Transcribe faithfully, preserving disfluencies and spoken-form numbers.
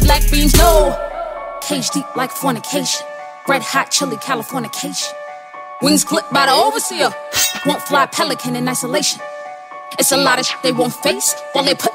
black beans, no. Cage deep like fornication. Red hot chili Californication. Wings clipped by the overseer. Won't fly pelican in isolation. It's a lot of shit they won't face while they put